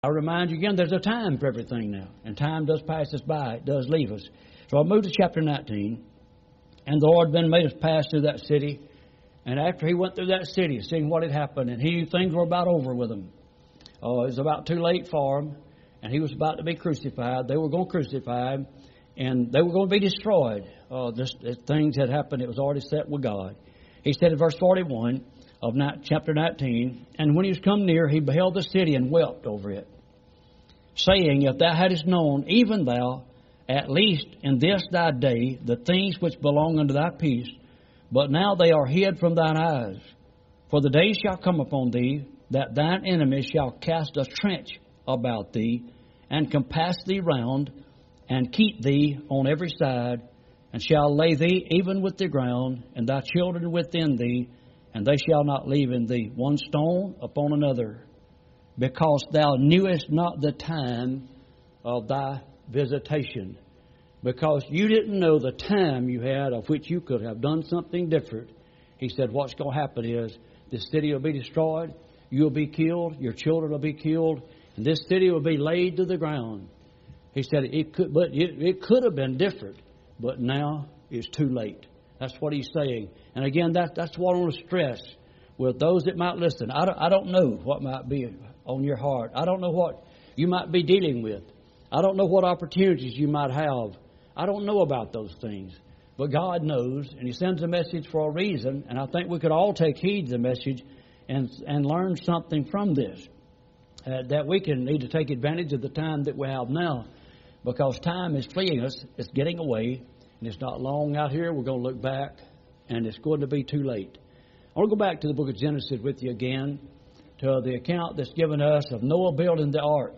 I remind you again, there's a time for everything now. And time does pass us by. It does leave us. So I moved to chapter 19. And the Lord then made us pass through that city. And after he went through that city, seeing what had happened, and he knew things were about over with him. It was about too late for him. And he was about to be crucified. They were going to crucify him. And they were going to be destroyed. Things had happened. It was already set with God. He said in verse 41 of chapter 19, and when he was come near, he beheld the city and wept over it, saying, if thou hadst known, even thou, at least in this thy day, the things which belong unto thy peace, but now they are hid from thine eyes. For the day shall come upon thee, that thine enemies shall cast a trench about thee, and compass thee round, and keep thee on every side, and shall lay thee even with the ground, and thy children within thee, and they shall not leave in thee one stone upon another, because thou knewest not the time of thy visitation. Because you didn't know the time you had of which you could have done something different. He said, what's going to happen is this city will be destroyed, you'll be killed, your children will be killed, and this city will be laid to the ground. He said it could have been different, but now it's too late. That's what he's saying. And again, that's what I want to stress with those that might listen. I don't know what might be on your heart. I don't know what you might be dealing with. I don't know what opportunities you might have. I don't know about those things. But God knows, and he sends a message for a reason, and I think we could all take heed to the message and learn something from this. That we can need to take advantage of the time that we have now, because time is fleeing us, it's getting away, and it's not long out here. We're going to look back, and it's going to be too late. I want to go back to the book of Genesis with you again, to the account that's given us of Noah building the ark.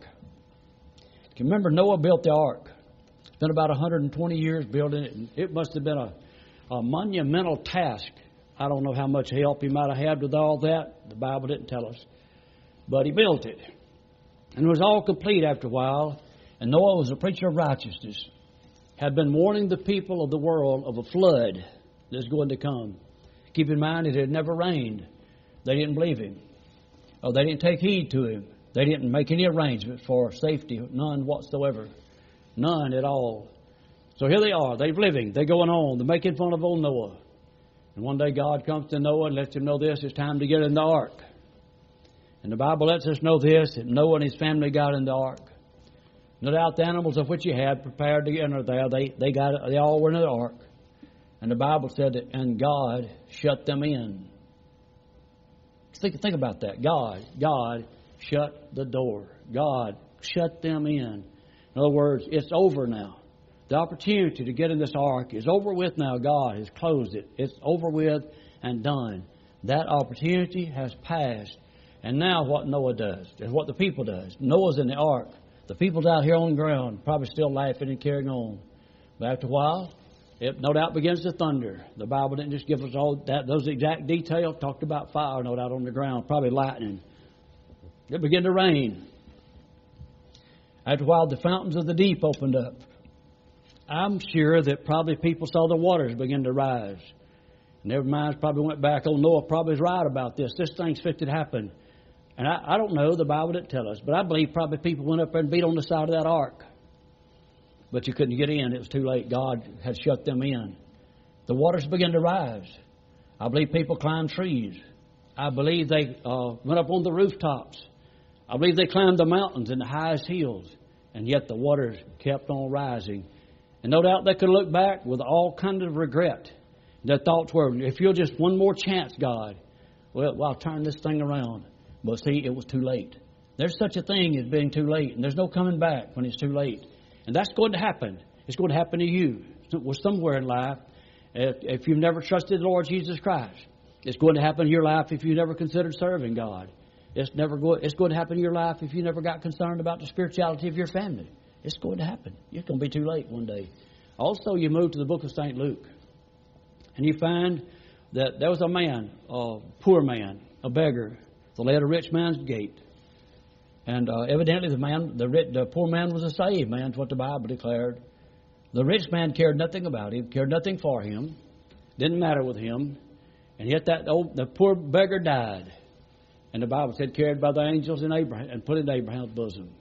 You remember Noah built the ark. It's been about 120 years building it, and it must have been a monumental task. I don't know how much help he might have had with all that. The Bible didn't tell us. But he built it. And it was all complete after a while. And Noah was a preacher of righteousness. Had been warning the people of the world of a flood that's going to come. Keep in mind, it had never rained. They didn't believe him. They didn't take heed to him. They didn't make any arrangements for safety. None whatsoever. None at all. So here they are. They're living. They're going on. They're making fun of old Noah. And one day God comes to Noah and lets him know this. It's time to get in the ark. And the Bible lets us know this, that Noah and his family got in the ark. No doubt the animals of which he had prepared to enter there, they all were in the ark. And the Bible said that, and God shut them in. Think about that. God shut the door. God shut them in. In other words, it's over now. The opportunity to get in this ark is over with now. God has closed it. It's over with and done. That opportunity has passed. And now what Noah does, is what the people does. Noah's in the ark. The people's out here on the ground, probably still laughing and carrying on. But after a while, it no doubt begins to thunder. The Bible didn't just give us all those exact details. Talked about fire, no doubt, on the ground, probably lightning. It began to rain. After a while, the fountains of the deep opened up. I'm sure that probably people saw the waters begin to rise. And their minds probably went back, oh, Noah probably is right about this. This thing's fit to happen. And I don't know, the Bible didn't tell us, but I believe probably people went up there and beat on the side of that ark. But you couldn't get in. It was too late. God had shut them in. The waters began to rise. I believe people climbed trees. I believe they went up on the rooftops. I believe they climbed the mountains and the highest hills. And yet the waters kept on rising. And no doubt they could look back with all kinds of regret. Their thoughts were, if you'll just one more chance, God, well, I'll turn this thing around. But see, it was too late. There's such a thing as being too late, and there's no coming back when it's too late. And that's going to happen. It's going to happen to you somewhere in life if you've never trusted the Lord Jesus Christ. It's going to happen in your life if you never considered serving God. It's going to happen in your life if you never got concerned about the spirituality of your family. It's going to happen. It's going to be too late one day. Also, you move to the book of St. Luke, and you find that there was a man, a poor man, a beggar, that lay at a rich man's gate. And evidently the poor man was a saved man, is what the Bible declared. The rich man cared nothing about him, cared nothing for him, didn't matter with him. And yet the poor beggar died. And the Bible said, carried by the angels in Abraham and put in Abraham's bosom.